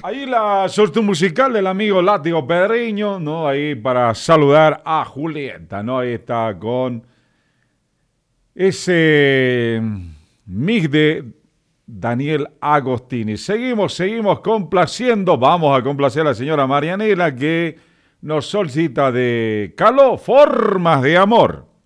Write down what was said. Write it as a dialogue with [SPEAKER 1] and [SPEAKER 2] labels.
[SPEAKER 1] Ahí la suerte musical del amigo Látigo Pedreño, ¿no? Ahí para saludar a Julieta, ¿no? Ahí está con ese mix de Daniel Agostini. Seguimos complaciendo. Vamos a complacer a la señora Marianela que nos solicita de Caló, Formas de Amor.